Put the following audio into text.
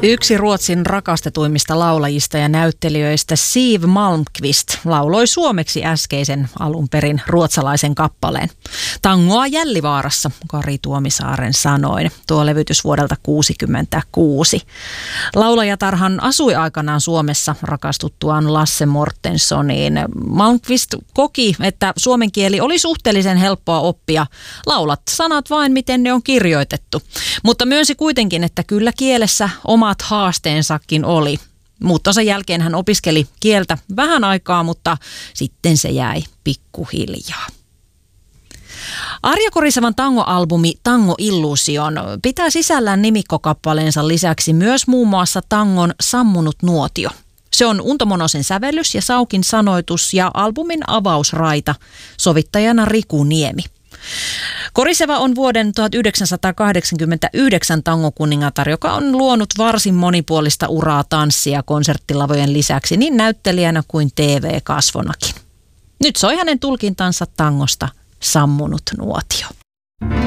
Yksi Ruotsin rakastetuimmista laulajista ja näyttelijöistä, Siw Malmkvist, lauloi suomeksi äskeisen alun perin ruotsalaisen kappaleen. Tangoa Jällivaarassa, Kari Tuomisaaren sanoin, tuo levytys vuodelta 1966. Laulajatarhan asui aikanaan Suomessa rakastuttuaan Lasse Mortenssoniin. Malmkvist koki, että suomen kieli oli suhteellisen helppoa oppia. Laulat sanat vain, miten ne on kirjoitettu. Mutta myönsi kuitenkin, että kyllä kielessä omat haasteensakin oli. Muuttonsa jälkeen hän opiskeli kieltä vähän aikaa, mutta sitten se jäi pikkuhiljaa. Arja Korisevan tangoalbumi Tango Illusion pitää sisällään nimikkokappaleensa lisäksi myös muun muassa tangon Sammunut nuotio. Se on Unto Monosen sävellys ja Saukin sanoitus ja albumin avausraita, sovittajana Riku Niemi. Koriseva on vuoden 1989 tangokuningatar, joka on luonut varsin monipuolista uraa tanssi- ja konserttilavojen lisäksi niin näyttelijänä kuin TV-kasvonakin. Nyt soi hänen tulkintansa tangosta Sammunut nuotio.